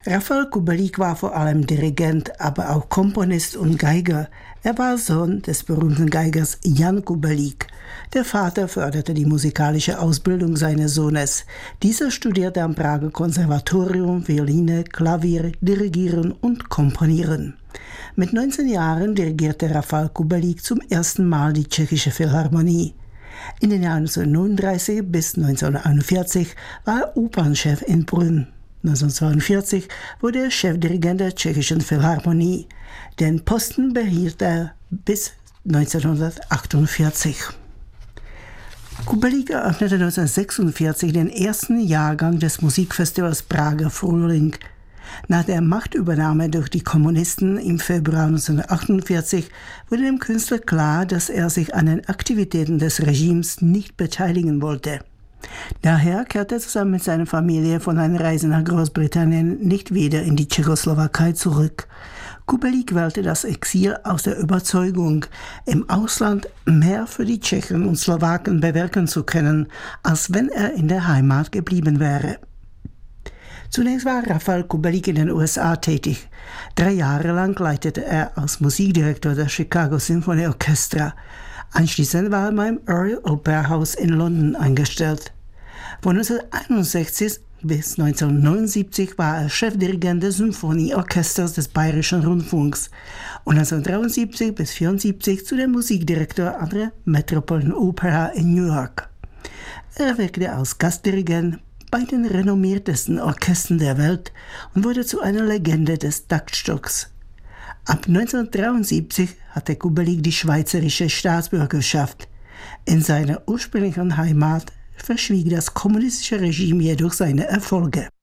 Rafal Kubelik war vor allem Dirigent, aber auch Komponist und Geiger. Er war Sohn des berühmten Geigers Jan Kubelik. Der Vater förderte die musikalische Ausbildung seines Sohnes. Dieser studierte am Prager Konservatorium Violine, Klavier, Dirigieren und Komponieren. Mit 19 Jahren dirigierte Rafal Kubelik zum ersten Mal die Tschechische Philharmonie. In den Jahren 1939 bis 1941 war er Opernchef in Brünn. 1942 wurde er Chefdirigent der Tschechischen Philharmonie. Den Posten behielt er bis 1948. Kubelik eröffnete 1946 den ersten Jahrgang des Musikfestivals Prager Frühling. Nach der Machtübernahme durch die Kommunisten im Februar 1948 wurde dem Künstler klar, dass er sich an den Aktivitäten des Regimes nicht beteiligen wollte. Daher kehrte er zusammen mit seiner Familie von einer Reise nach Großbritannien nicht wieder in die Tschechoslowakei zurück. Kubelik wählte das Exil aus der Überzeugung, im Ausland mehr für die Tschechen und Slowaken bewirken zu können, als wenn er in der Heimat geblieben wäre. Zunächst war Rafal Kubelik in den USA tätig. 3 Jahre lang leitete er als Musikdirektor der Chicago Symphony Orchestra. Anschließend war er beim Royal Opera House in London angestellt. Von 1961 bis 1979 war er Chefdirigent des Symphonieorchesters des Bayerischen Rundfunks und 1973 bis 1974 zu dem Musikdirektor an der Metropolitan Opera in New York. Er wirkte als Gastdirigent bei den renommiertesten Orchestern der Welt und wurde zu einer Legende des Taktstocks. Ab 1973 hatte Kubelik die schweizerische Staatsbürgerschaft. In seiner ursprünglichen Heimat verschwieg das kommunistische Regime jedoch seine Erfolge.